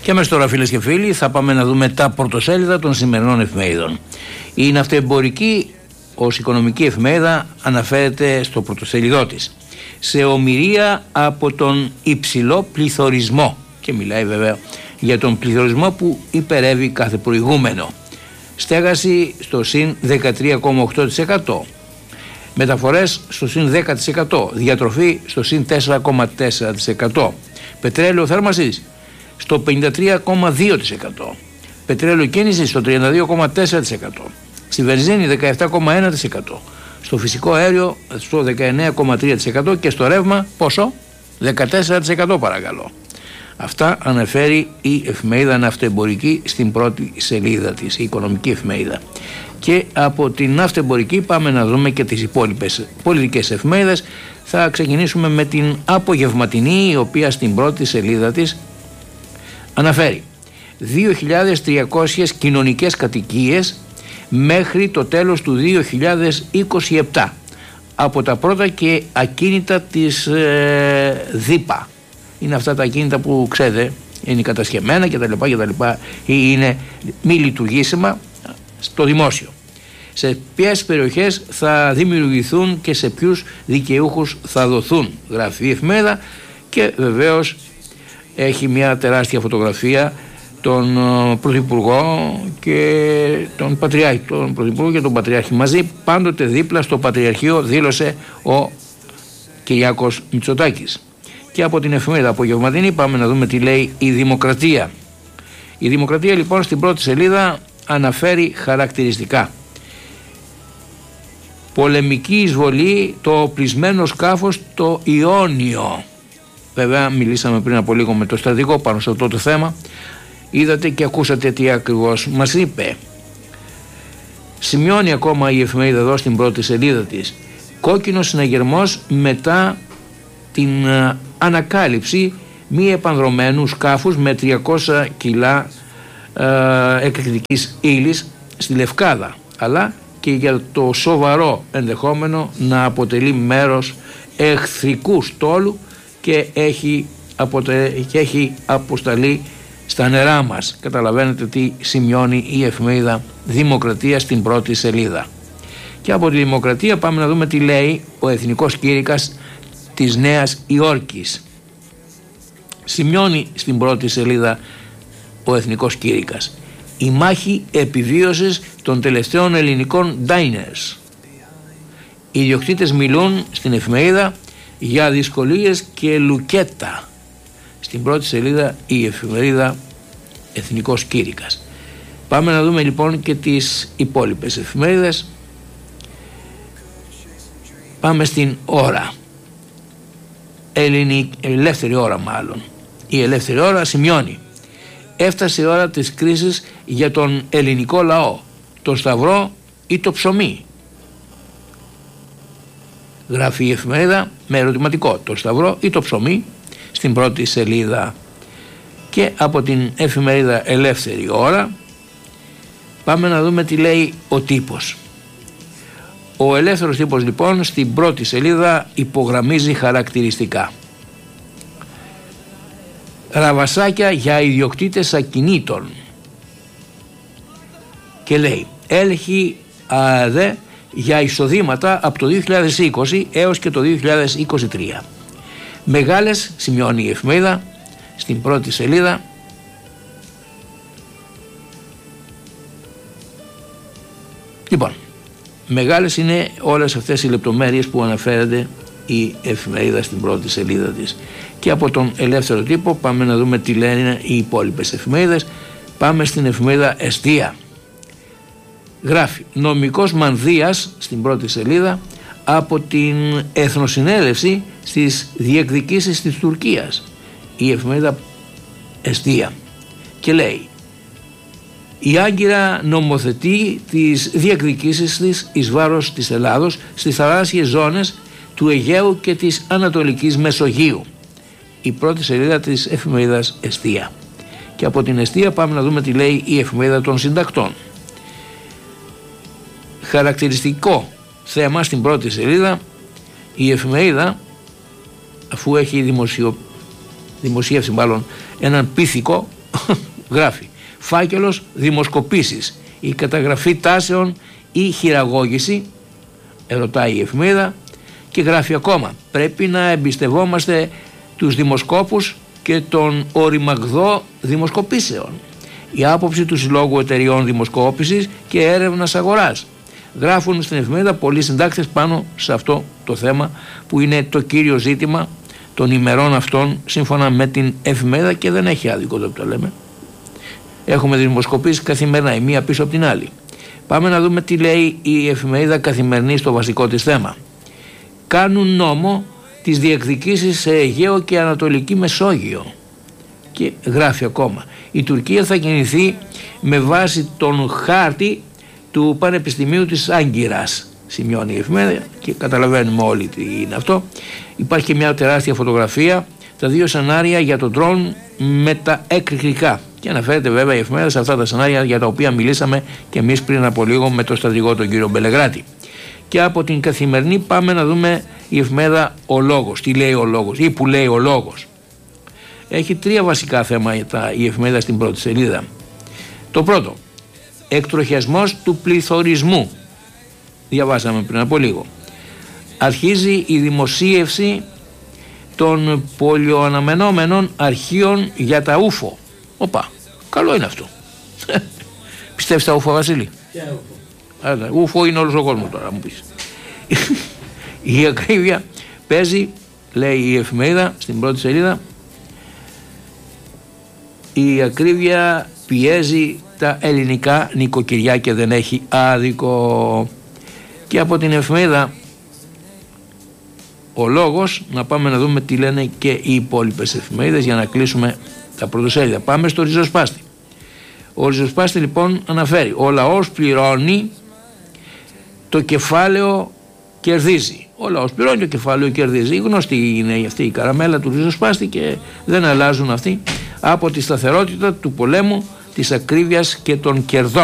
Και αμέσως τώρα, φίλες και φίλοι, θα πάμε να δούμε τα πρωτοσέλιδα των σημερινών εφημερίδων. Η ναυτεμπορική ως οικονομική εφημερίδα αναφέρεται στο πρωτοσέλιδό της σε ομηρία από τον υψηλό πληθωρισμό, και μιλάει βέβαια για τον πληθωρισμό που υπερεύει κάθε προηγούμενο. Στέγαση στο συν 13,8%, μεταφορές στο συν 10%, διατροφή στο συν 4,4%, πετρέλαιο θέρμανσης στο 53,2%, πετρέλαιο κίνησης στο 32,4%, στη βενζίνη 17,1%, στο φυσικό αέριο στο 19,3% και στο ρεύμα πόσο? 14% παρακαλώ. Αυτά αναφέρει η εφημερίδα ναυτεμπορική στην πρώτη σελίδα της, η οικονομική εφημερίδα. Και από την ναυτεμπορική πάμε να δούμε και τις υπόλοιπες πολιτικές εφημερίδες. Θα ξεκινήσουμε με την απογευματινή, η οποία στην πρώτη σελίδα της αναφέρει 2.300 κοινωνικές κατοικίες μέχρι το τέλος του 2027 από τα πρώτα και ακίνητα της ΔΥΠΑ. Είναι αυτά τα ακίνητα που ξέρετε είναι κατασκευμένα κτλ. Ή είναι μη λειτουργήσιμα στο δημόσιο. Σε ποιες περιοχές θα δημιουργηθούν και σε ποιους δικαιούχους θα δοθούν, γράφει η εφημερίδα, και βεβαίως έχει μια τεράστια φωτογραφία τον Πρωθυπουργό και τον Πατριάρχη, τον Πρωθυπουργό και τον Πατριάρχη μαζί, πάντοτε δίπλα στο Πατριαρχείο, δήλωσε ο Κυριάκος Μητσοτάκης. Και από την εφημερίδα απογευματινή πάμε να δούμε τι λέει η Δημοκρατία. Η Δημοκρατία λοιπόν στην πρώτη σελίδα αναφέρει χαρακτηριστικά: πολεμική εισβολή το οπλισμένο σκάφος το Ιόνιο. Βέβαια μιλήσαμε πριν από λίγο με το στρατηγό πάνω σε αυτό το θέμα. Είδατε και ακούσατε τι ακριβώς μας είπε. Σημειώνει ακόμα η εφημερίδα εδώ στην πρώτη σελίδα της: κόκκινος συναγερμός μετά την ανακάλυψη μη επανδρωμένου σκάφους με 300 κιλά εκρηκτικής ύλης στη Λευκάδα, αλλά και για το σοβαρό ενδεχόμενο να αποτελεί μέρος εχθρικού στόλου και έχει αποσταλεί στα νερά μας. Καταλαβαίνετε τι σημειώνει η εφημερίδα Δημοκρατία στην πρώτη σελίδα. Και από τη Δημοκρατία πάμε να δούμε τι λέει ο Εθνικός Κήρυκας της Νέας Υόρκης. Σημειώνει στην πρώτη σελίδα ο Εθνικός Κήρυκας: η μάχη επιβίωσης των τελευταίων ελληνικών diners. Οι ιδιοκτήτες μιλούν στην εφημερίδα για δυσκολίες και λουκέτα. Στην πρώτη σελίδα η εφημερίδα Εθνικός Κήρυκας. Πάμε να δούμε λοιπόν και τις υπόλοιπες εφημερίδες. Πάμε στην Ώρα. Ελεύθερη Ώρα μάλλον. Η Ελεύθερη Ώρα σημειώνει: έφτασε η ώρα της κρίσης για τον ελληνικό λαό, το σταυρό ή το ψωμί. Γράφει η εφημερίδα με ερωτηματικό: το σταυρό ή το ψωμί, στην πρώτη σελίδα. Και από την εφημερίδα Ελεύθερη Ώρα πάμε να δούμε τι λέει ο τύπος. Ο ελεύθερος τύπος λοιπόν στην πρώτη σελίδα υπογραμμίζει χαρακτηριστικά: ραβασάκια για ιδιοκτήτες ακινήτων, και λέει έλεγχη ΑΕΔ για εισοδήματα από το 2020 έως και το 2023. Μεγάλες, σημειώνει η εφημερίδα στην πρώτη σελίδα, λοιπόν, μεγάλες είναι όλες αυτές οι λεπτομέρειες που αναφέρεται η εφημερίδα στην πρώτη σελίδα της. Και από τον ελεύθερο τύπο πάμε να δούμε τι λένε οι υπόλοιπες εφημερίδες. Πάμε στην εφημερίδα Εστία. Γράφει: νομικός μανδύας στην πρώτη σελίδα από την Εθνοσυνέλευση στις διεκδικήσεις της Τουρκίας. Η εφημερίδα Εστία, και λέει: η Άγκυρα νομοθετεί τις διεκδικήσεις της εις βάρος της Ελλάδος στις θαλάσσιες ζώνες του Αιγαίου και της Ανατολικής Μεσογείου. Η πρώτη σελίδα της εφημερίδας Εστία. Και από την Εστία πάμε να δούμε τι λέει η εφημερίδα των συντακτών. Χαρακτηριστικό θέμα στην πρώτη σελίδα, η εφημερίδα, αφού έχει δημοσιεύσει μάλλον έναν πίθηκο Γράφει: φάκελος δημοσκοπήσεις, η καταγραφή τάσεων ή χειραγώγηση, ερωτάει η εφημερίδα, και γράφει ακόμα: πρέπει να εμπιστευόμαστε τους δημοσκόπους και τον οριμαγδό δημοσκοπήσεων. Η άποψη του Συλλόγου Εταιριών Δημοσκόπησης και Έρευνας Αγοράς. Γράφουν στην εφημερίδα πολλοί συντάκτες πάνω σε αυτό το θέμα που είναι το κύριο ζήτημα των ημερών αυτών, σύμφωνα με την εφημερίδα, και δεν έχει άδικο το που το λέμε. Έχουμε δημοσκοπήσεις καθημερινά, η μία πίσω από την άλλη. Πάμε να δούμε τι λέει η εφημερίδα Καθημερινή στο βασικό της θέμα. Κάνουν νόμο τις διεκδικήσεις σε Αιγαίο και Ανατολική Μεσόγειο. Και γράφει ακόμα: η Τουρκία θα κινηθεί με βάση τον χάρτη του Πανεπιστημίου της Άγκυρας, σημειώνει η εφημερίδα, και καταλαβαίνουμε όλοι τι είναι αυτό. Υπάρχει και μια τεράστια φωτογραφία, τα δύο σενάρια για τον ντρόν με τα εκρηκτικά, και αναφέρεται βέβαια η εφημερίδα σε αυτά τα σενάρια για τα οποία μιλήσαμε και εμείς πριν από λίγο με τον στρατηγό τον κύριο Μπελεγράτη. Και από την Καθημερινή πάμε να δούμε η εφημερίδα Ο Λόγος. Τι λέει ο Λόγος ή που λέει ο Λόγος? Έχει τρία βασικά θέματα η εφημερίδα στην πρώτη σελίδα. Το πρώτο: εκτροχιασμός του πληθωρισμού. Διαβάσαμε πριν από λίγο. Αρχίζει η δημοσίευση των πολυοαναμενόμενων αρχείων για τα ούφο. Οπα, καλό είναι αυτό. Πιστεύεις τα ούφο, Βασίλη? Ούφο είναι όλος ο κόσμος τώρα, μου πεις. Η ακρίβεια παίζει, λέει η εφημερίδα στην πρώτη σελίδα, η ακρίβεια πιέζει τα ελληνικά νοικοκυριά και δεν έχει άδικο. Και από την εφημερίδα Ο Λόγος να πάμε να δούμε τι λένε και οι υπόλοιπες εφημερίδες για να κλείσουμε τα πρωτοσέλιδα. Πάμε στο ριζοσπάστη. Ο ριζοσπάστη λοιπόν αναφέρει: ο λαός πληρώνει, το κεφάλαιο κερδίζει. Ο λαός πληρώνει, το κεφάλαιο κερδίζει. Γνωστή είναι αυτή η καραμέλα του ριζοσπάστη και δεν αλλάζουν αυτοί από τη σταθερότητα του πολέμου, της ακρίβειας και των κερδών.